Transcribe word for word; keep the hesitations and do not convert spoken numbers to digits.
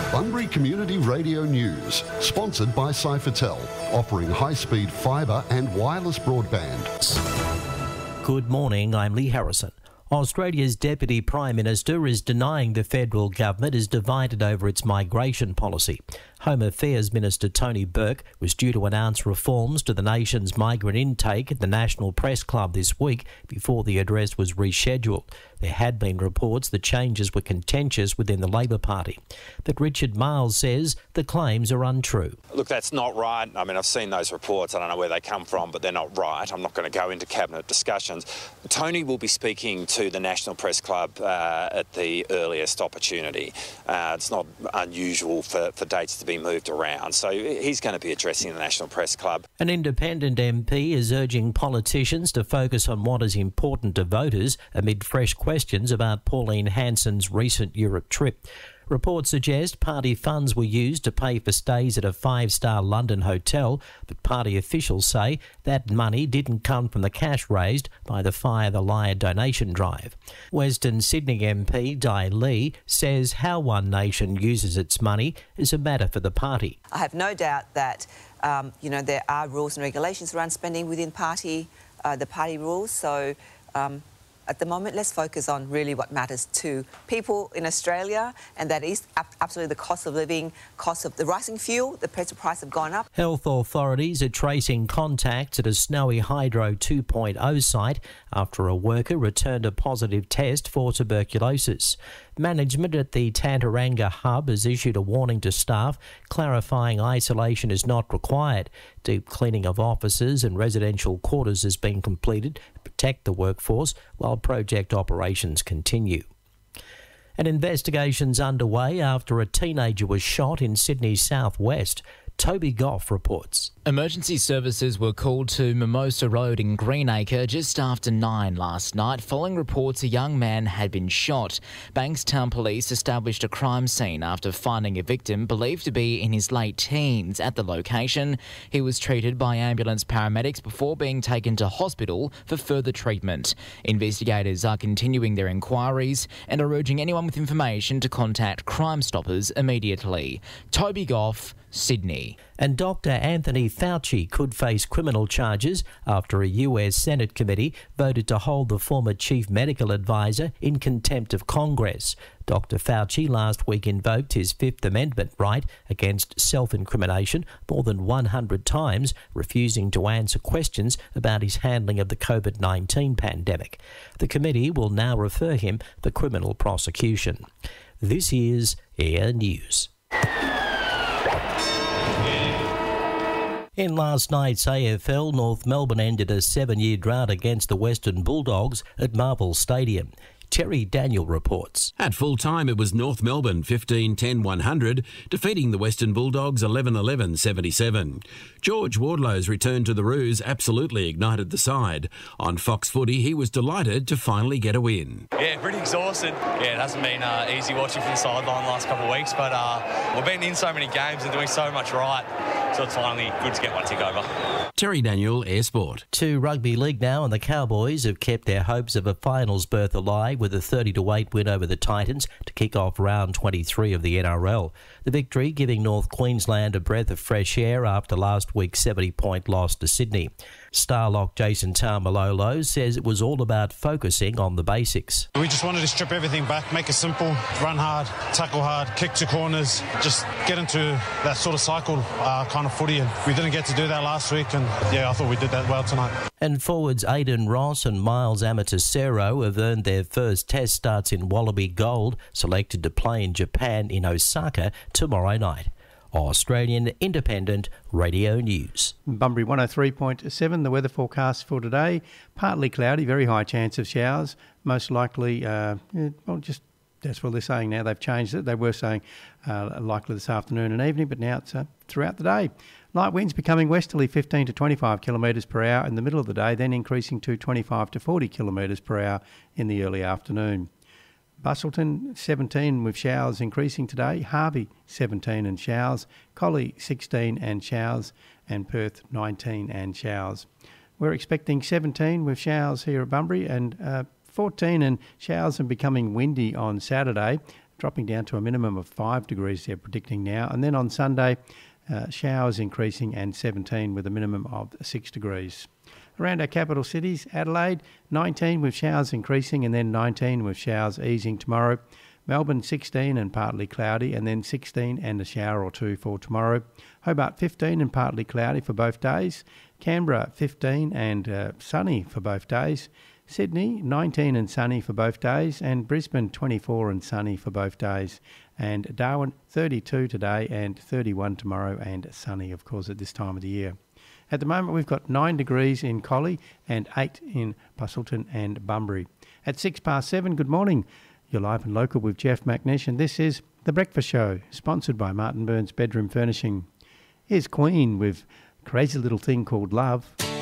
Bunbury Community Radio News, sponsored by Cyfertel, offering high-speed fibre and wireless broadband. Good morning, I'm Lee Harrison. Australia's Deputy Prime Minister is denying the federal government is divided over its migration policy. Home Affairs Minister Tony Burke was due to announce reforms to the nation's migrant intake at the National Press Club this week before the address was rescheduled. There had been reports the changes were contentious within the Labor Party. But Richard Miles says the claims are untrue. Look, that's not right. I mean, I've seen those reports. I don't know where they come from, but they're not right. I'm not going to go into cabinet discussions. Tony will be speaking to the National Press Club uh, at the earliest opportunity. Uh, it's not unusual for, for dates to be moved around. So he's going to be addressing the National Press Club. An independent M P is urging politicians to focus on what is important to voters amid fresh questions about Pauline Hanson's recent Europe trip. Reports suggest party funds were used to pay for stays at a five-star London hotel, but party officials say that money didn't come from the cash raised by the Fire the Liar donation drive. Western Sydney M P Di Lee says how One Nation uses its money is a matter for the party. I have no doubt that um, you know there are rules and regulations around spending within party, uh, the party rules. So. Um, At the moment, let's focus on really what matters to people in Australia, and that is absolutely the cost of living, cost of the rising fuel, the petrol price have gone up. Health authorities are tracing contacts at a Snowy Hydro two point oh site after a worker returned a positive test for tuberculosis. Management at the Tantaranga hub has issued a warning to staff clarifying isolation is not required. Deep cleaning of offices and residential quarters has been completed to protect the workforce while project operations continue. An investigation's underway after a teenager was shot in Sydney's southwest. Toby Goff reports. Emergency services were called to Mimosa Road in Greenacre just after nine last night following reports a young man had been shot. Bankstown Police established a crime scene after finding a victim believed to be in his late teens at the location. He was treated by ambulance paramedics before being taken to hospital for further treatment. Investigators are continuing their inquiries and are urging anyone with information to contact Crime Stoppers immediately. Toby Goff, Sydney. And Doctor Anthony Fauci could face criminal charges after a U S Senate committee voted to hold the former chief medical advisor in contempt of Congress. Doctor Fauci last week invoked his Fifth Amendment right against self-incrimination more than one hundred times, refusing to answer questions about his handling of the COVID nineteen pandemic. The committee will now refer him for criminal prosecution. This is Air News. In last night's A F L, North Melbourne ended a seven-year drought against the Western Bulldogs at Marvel Stadium. Terry Daniel reports. At full time, it was North Melbourne fifteen ten one hundred, defeating the Western Bulldogs eleven eleven seventy-seven. George Wardlow's return to the Roos absolutely ignited the side. On Fox Footy, he was delighted to finally get a win. Yeah, pretty exhausted. Yeah, it hasn't been uh, easy watching from the sideline the last couple of weeks, but uh, we've been in so many games and doing so much right, so it's finally good to get one tick over. Terry Daniel, Air Sport. To rugby league now, and the Cowboys have kept their hopes of a finals berth alive with a thirty to eight win over the Titans to kick off round twenty-three of the N R L. The victory giving North Queensland a breath of fresh air after last week's seventy point loss to Sydney. Starlock Jason Taumalolo says it was all about focusing on the basics. We just wanted to strip everything back, make it simple, run hard, tackle hard, kick to corners, just get into that sort of cycle uh, kind of footy. And we didn't get to do that last week, and yeah, I thought we did that well tonight. And forwards Aidan Ross and Miles Amatisero have earned their first test starts in Wallaby Gold, selected to play in Japan in Osaka tomorrow night. Australian Independent Radio News. Bunbury one oh three point seven, the weather forecast for today. Partly cloudy, very high chance of showers. Most likely, uh, well, just that's what they're saying now. They've changed it. They were saying uh, likely this afternoon and evening, but now it's uh, throughout the day. Light winds becoming westerly fifteen to twenty-five kilometres per hour in the middle of the day, then increasing to twenty-five to forty kilometres per hour in the early afternoon. Busselton seventeen with showers increasing today. Harvey seventeen and showers. Collie sixteen and showers. And Perth nineteen and showers. We're expecting seventeen with showers here at Bunbury and uh, fourteen and showers and becoming windy on Saturday. dropping down to a minimum of five degrees they're predicting now. And then on Sunday, uh, showers increasing and seventeen with a minimum of six degrees. Around our capital cities, Adelaide, nineteen with showers increasing and then nineteen with showers easing tomorrow. Melbourne, sixteen and partly cloudy, and then sixteen and a shower or two for tomorrow. Hobart, fifteen and partly cloudy for both days. Canberra, fifteen and uh, sunny for both days. Sydney, nineteen and sunny for both days. And Brisbane, twenty-four and sunny for both days. And Darwin, thirty-two today and thirty-one tomorrow, and sunny, of course, at this time of the year. At the moment, we've got nine degrees in Collie and eight in Busselton and Bunbury. At six past seven, good morning. You're live and local with Jeff McNish, and this is The Breakfast Show, sponsored by Martin Burns Bedroom Furnishing. Here's Queen with Crazy Little Thing Called Love.